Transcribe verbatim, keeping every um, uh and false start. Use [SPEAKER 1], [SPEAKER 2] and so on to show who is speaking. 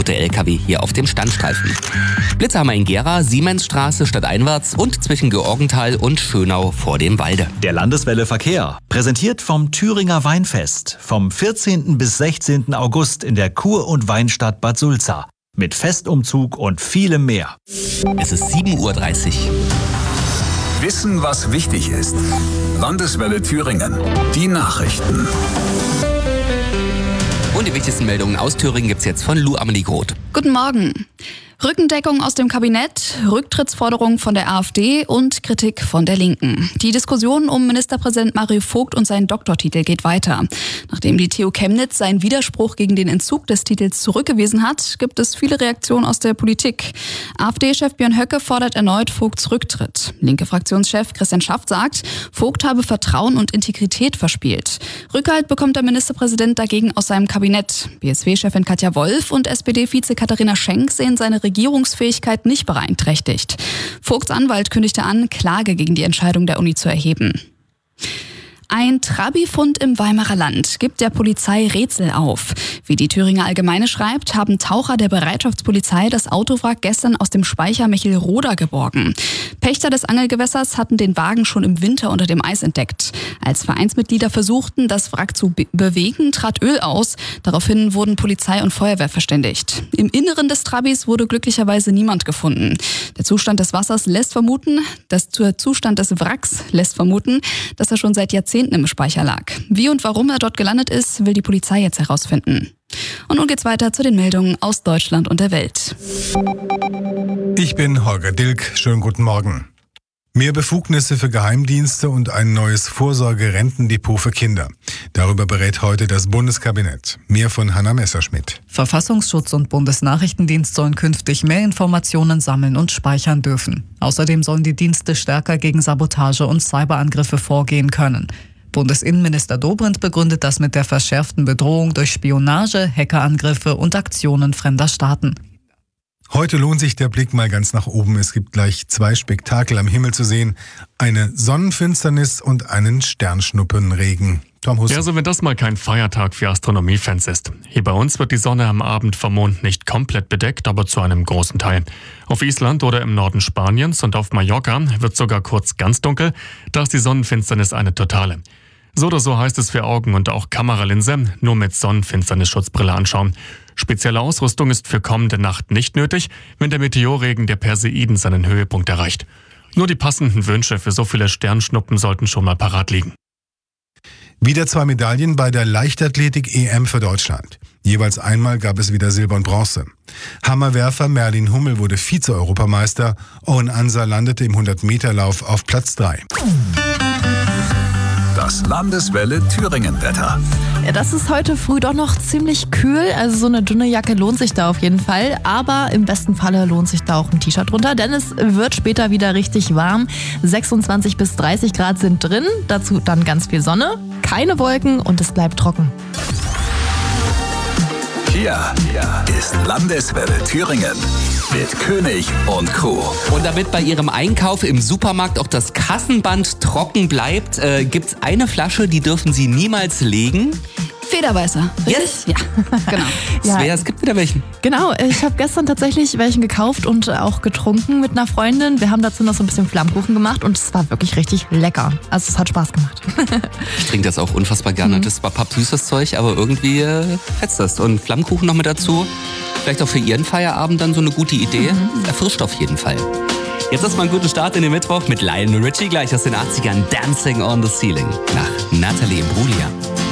[SPEAKER 1] tote L K W hier auf dem Standstreifen. Blitze haben wir in Gera, Siemensstraße stadteinwärts und zwischen Georgenthal und Schönau vor dem Walde.
[SPEAKER 2] Der Landeswelle Verkehr, präsentiert vom Thüringer Weinfest, vom vierzehnten bis sechzehnten August in der Kur- und Weinstadt Bad Sulza. Mit Festumzug und vielem mehr.
[SPEAKER 1] Es ist sieben Uhr dreißig.
[SPEAKER 3] Wissen, was wichtig ist. Landeswelle Thüringen. Die Nachrichten.
[SPEAKER 1] Und die wichtigsten Meldungen aus Thüringen gibt's jetzt von Lou Amelie Groth.
[SPEAKER 4] Guten Morgen. Rückendeckung aus dem Kabinett, Rücktrittsforderung von der AfD und Kritik von der Linken. Die Diskussion um Ministerpräsident Mario Vogt und seinen Doktortitel geht weiter. Nachdem die T U Chemnitz seinen Widerspruch gegen den Entzug des Titels zurückgewiesen hat, gibt es viele Reaktionen aus der Politik. AfD-Chef Björn Höcke fordert erneut Vogts Rücktritt. Linke Fraktionschef Christian Schaft sagt, Vogt habe Vertrauen und Integrität verspielt. Rückhalt bekommt der Ministerpräsident dagegen aus seinem Kabinett. B S W-Chefin Katja Wolf und S P D-Vize Katharina Schenk sehen seine Regierungsfähigkeit nicht beeinträchtigt. Vogts Anwalt kündigte an, Klage gegen die Entscheidung der Uni zu erheben. Ein Trabi-Fund im Weimarer Land gibt der Polizei Rätsel auf. Wie die Thüringer Allgemeine schreibt, haben Taucher der Bereitschaftspolizei das Autowrack gestern aus dem Speicher Mechelroda geborgen. Pächter des Angelgewässers hatten den Wagen schon im Winter unter dem Eis entdeckt. Als Vereinsmitglieder versuchten, das Wrack zu be- bewegen, trat Öl aus. Daraufhin wurden Polizei und Feuerwehr verständigt. Im Inneren des Trabis wurde glücklicherweise niemand gefunden. Der Zustand des Wassers lässt vermuten, dass der Zustand des Wracks lässt vermuten, dass er schon seit Jahrzehnten im Speicher lag. Wie und warum er dort gelandet ist, will die Polizei jetzt herausfinden. Und nun geht's weiter zu den Meldungen aus Deutschland und der Welt.
[SPEAKER 5] Ich bin Holger Dilk. Schönen guten Morgen. Mehr Befugnisse für Geheimdienste und ein neues Vorsorgerentendepot für Kinder. Darüber berät heute das Bundeskabinett. Mehr von Hanna Messerschmidt.
[SPEAKER 6] Verfassungsschutz und Bundesnachrichtendienst sollen künftig mehr Informationen sammeln und speichern dürfen. Außerdem sollen die Dienste stärker gegen Sabotage und Cyberangriffe vorgehen können. Bundesinnenminister Dobrindt begründet das mit der verschärften Bedrohung durch Spionage, Hackerangriffe und Aktionen fremder Staaten.
[SPEAKER 5] Heute lohnt sich der Blick mal ganz nach oben. Es gibt gleich zwei Spektakel am Himmel zu sehen. Eine Sonnenfinsternis und einen Sternschnuppenregen. Tom Husse.
[SPEAKER 7] Ja, also wenn das mal kein Feiertag für Astronomiefans ist. Hier bei uns wird die Sonne am Abend vom Mond nicht komplett bedeckt, aber zu einem großen Teil. Auf Island oder im Norden Spaniens und auf Mallorca wird sogar kurz ganz dunkel. Da ist die Sonnenfinsternis eine totale. So oder so heißt es für Augen und auch Kameralinse, nur mit Sonnenfinsternisschutzbrille anschauen. Spezielle Ausrüstung ist für kommende Nacht nicht nötig, wenn der Meteorregen der Perseiden seinen Höhepunkt erreicht. Nur die passenden Wünsche für so viele Sternschnuppen sollten schon mal parat liegen.
[SPEAKER 5] Wieder zwei Medaillen bei der Leichtathletik-E M für Deutschland. Jeweils einmal gab es wieder Silber und Bronze. Hammerwerfer Merlin Hummel wurde Vize-Europameister. Owen Ansa landete im hundert-Meter-Lauf auf Platz drei.
[SPEAKER 3] Das Landeswelle Thüringen-Wetter.
[SPEAKER 8] Ja, das ist heute früh doch noch ziemlich kühl, also so eine dünne Jacke lohnt sich da auf jeden Fall, aber im besten Falle lohnt sich da auch ein T-Shirt drunter, denn es wird später wieder richtig warm. sechsundzwanzig bis dreißig Grad sind drin, dazu dann ganz viel Sonne, keine Wolken und es bleibt trocken.
[SPEAKER 3] Hier ist Landeswelle Thüringen mit König und Crew.
[SPEAKER 1] Und damit bei Ihrem Einkauf im Supermarkt auch das Kassenband trocken bleibt, äh, gibt's eine Flasche, die dürfen Sie niemals legen.
[SPEAKER 4] Federweißer.
[SPEAKER 1] Yes?
[SPEAKER 4] Ja, genau.
[SPEAKER 1] Ja. Svea, es gibt wieder welchen.
[SPEAKER 8] Genau, ich habe gestern tatsächlich welchen gekauft und auch getrunken mit einer Freundin. Wir haben dazu noch so ein bisschen Flammkuchen gemacht und es war wirklich richtig lecker. Also es hat Spaß gemacht.
[SPEAKER 1] Ich trinke das auch unfassbar gerne.
[SPEAKER 8] Mhm.
[SPEAKER 1] Das war pappsüßes Zeug, aber irgendwie äh, fetzt das. Und Flammkuchen noch mit dazu. Vielleicht auch für Ihren Feierabend dann so eine gute Idee. Mhm. Erfrischt auf jeden Fall. Jetzt ist mal ein guter Start in den Mittwoch mit Lionel Richie, gleich aus den achtzigern, Dancing on the Ceiling. Nach Natalie Imbruglia.